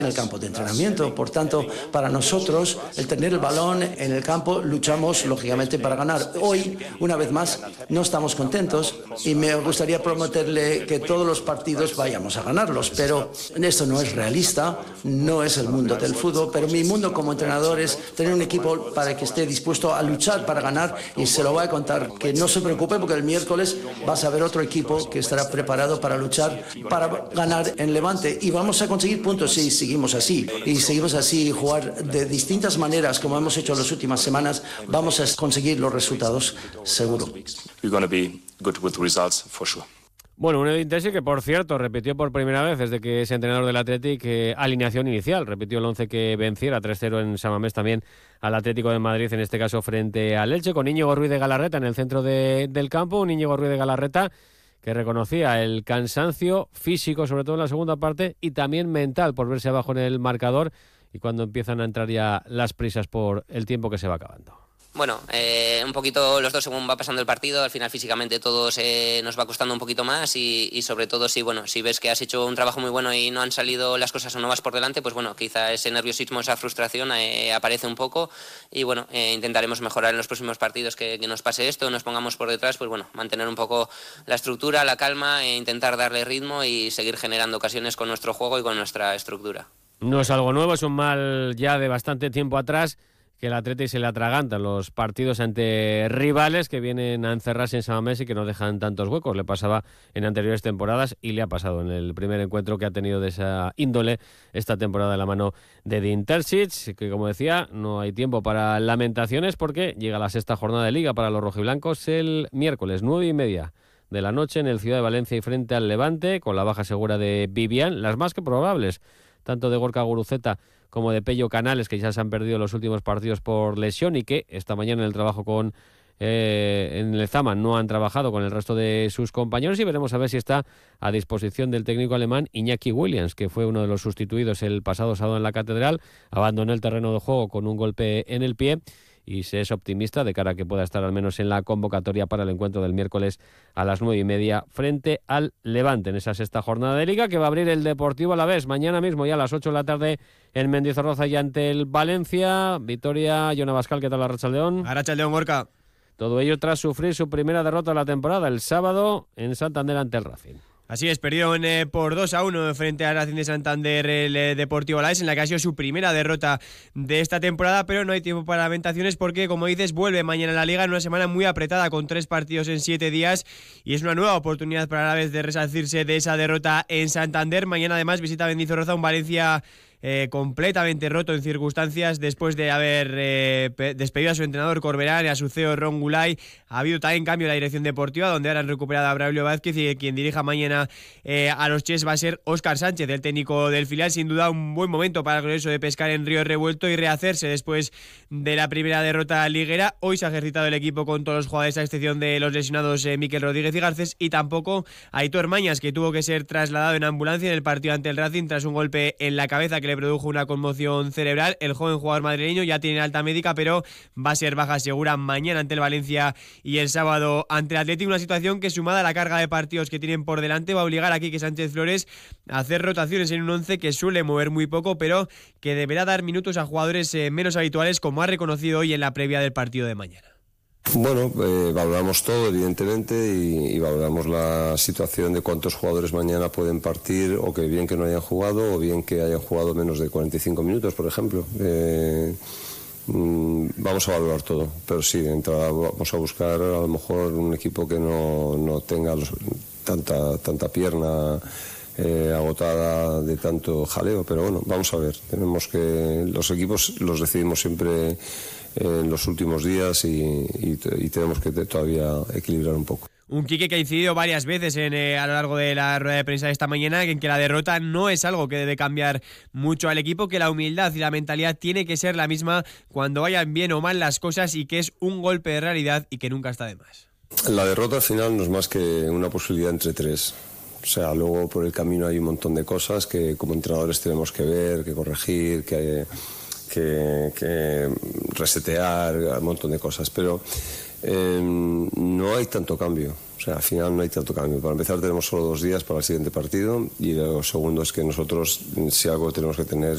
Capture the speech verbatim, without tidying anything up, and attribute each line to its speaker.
Speaker 1: en el campo de entrenamiento. Por tanto, para nosotros, el tener el balón en el campo, luchamos lógicamente para ganar. Hoy, una vez más, no estamos contentos y me gustaría prometerle que todos los partidos vayamos a ganarlos, pero esto no es realista, no es el mundo del fútbol, pero mi mundo como entrenador es tener un equipo para que esté dispuesto a luchar para ganar, y se lo voy a contar, que no se preocupe porque el miércoles vas a ver otro equipo que estará preparado para luchar, para ganar en Levante, y vamos a conseguir puntos si seguimos así, y seguimos así y jugar de distintas maneras como hemos hecho en las últimas semanas, vamos a conseguir los resultados seguro.
Speaker 2: We're going to be good with results for sure.
Speaker 3: Bueno, un Edin Terzic que, por cierto, repitió por primera vez desde que es entrenador del Athletic eh, alineación inicial. Repitió el once que venciera tres cero en San Mamés también al Atlético de Madrid, en este caso frente al Elche, con Íñigo Ruiz de Galarreta en el centro de, del campo. Un Íñigo Ruiz de Galarreta que reconocía el cansancio físico, sobre todo en la segunda parte, y también mental por verse abajo en el marcador y cuando empiezan a entrar ya las prisas por el tiempo que se va acabando.
Speaker 4: Bueno, eh, un poquito los dos según va pasando el partido, al final físicamente todos eh, nos va costando un poquito más y, y sobre todo si bueno si ves que has hecho un trabajo muy bueno y no han salido las cosas o no vas por delante, pues bueno, quizá ese nerviosismo, esa frustración eh, aparece un poco y bueno, eh, intentaremos mejorar en los próximos partidos que, que nos pase esto, nos pongamos por detrás, pues bueno, mantener un poco la estructura, la calma e intentar darle ritmo y seguir generando ocasiones con nuestro juego y con nuestra estructura.
Speaker 3: No es algo nuevo, es un mal ya de bastante tiempo atrás, que el Athletic se le atragantan los partidos ante rivales que vienen a encerrarse en San Mamés y que no dejan tantos huecos. Le pasaba en anteriores temporadas y le ha pasado en el primer encuentro que ha tenido de esa índole esta temporada de la mano de Edin Terzic, que como decía, no hay tiempo para lamentaciones porque llega la sexta jornada de Liga para los rojiblancos el miércoles, nueve y media de la noche en el Ciudad de Valencia y frente al Levante, con la baja segura de Vivian, las más que probables, tanto de Gorka Guruceta como de Pello Canales, que ya se han perdido los últimos partidos por lesión y que esta mañana en el trabajo con eh, en el Zama no han trabajado con el resto de sus compañeros, y veremos a ver si está a disposición del técnico alemán Iñaki Williams, que fue uno de los sustituidos el pasado sábado en la Catedral, abandonó el terreno de juego con un golpe en el pie y se es optimista de cara a que pueda estar al menos en la convocatoria para el encuentro del miércoles a las nueve y media frente al Levante en esa sexta jornada de Liga, que va a abrir el Deportivo Alavés mañana mismo ya a las ocho de la tarde en Mendizorroza y ante el Valencia. Vitoria, Jona Bascal, ¿qué tal? Arratsaldeon.
Speaker 5: Arratsaldeon, Gorka.
Speaker 3: Todo ello tras sufrir su primera derrota de la temporada el sábado en Santander ante el Racing.
Speaker 5: Así es, perdieron eh, por dos a uno frente al Racing de Santander el eh, Deportivo Alavés, en la que ha sido su primera derrota de esta temporada, pero no hay tiempo para lamentaciones porque, como dices, vuelve mañana a la Liga en una semana muy apretada con tres partidos en siete días y es una nueva oportunidad para Alavés de resarcirse de esa derrota en Santander. Mañana además visita Mendizorroza, un Valencia Eh, completamente roto en circunstancias después de haber eh, despedido a su entrenador Corberán y a su C E O Ron Gulay. Ha habido también cambio en la dirección deportiva, donde ahora han recuperado a Braulio Vázquez, y quien dirija mañana eh, a los Chess va a ser Óscar Sánchez, el técnico del filial. Sin duda un buen momento para el Glorioso de pescar en Río Revuelto y rehacerse después de la primera derrota liguera. Hoy se ha ejercitado el equipo con todos los jugadores, a excepción de los lesionados eh, Miquel Rodríguez y Garcés, y tampoco Aitor Mañas, que tuvo que ser trasladado en ambulancia en el partido ante el Racing tras un golpe en la cabeza que le produjo una conmoción cerebral. El joven jugador madrileño ya tiene alta médica, pero va a ser baja segura mañana ante el Valencia y el sábado ante el Atlético. Una situación que, sumada a la carga de partidos que tienen por delante, va a obligar a Quique Sánchez Flores a hacer rotaciones en un once que suele mover muy poco, pero que deberá dar minutos a jugadores eh, menos habituales, como ha reconocido hoy en la previa del partido de mañana.
Speaker 6: Bueno, eh, valoramos todo, evidentemente, y, y valoramos la situación de cuántos jugadores mañana pueden partir, o que bien que no hayan jugado, o bien que hayan jugado menos de cuarenta y cinco minutos, por ejemplo. Eh, mm, vamos a valorar todo, pero sí, de entrada vamos a buscar a lo mejor un equipo que no, no tenga los, tanta, tanta pierna eh, agotada de tanto jaleo, pero bueno, vamos a ver. Tenemos que los equipos los decidimos siempre en los últimos días y, y, y tenemos que todavía equilibrar un poco.
Speaker 5: Un Quique que ha incidido varias veces en, eh, a lo largo de la rueda de prensa de esta mañana en que la derrota no es algo que debe cambiar mucho al equipo, que la humildad y la mentalidad tiene que ser la misma cuando vayan bien o mal las cosas, y que es un golpe de realidad y que nunca está de más.
Speaker 6: La derrota al final no es más que una posibilidad entre tres. O sea, luego por el camino hay un montón de cosas que como entrenadores tenemos que ver, que corregir, que... Que, que resetear, un montón de cosas, pero eh, no hay tanto cambio. O sea, al final no hay tanto cambio. Para empezar tenemos solo dos días para el siguiente partido, y lo segundo es que nosotros, si algo tenemos que tener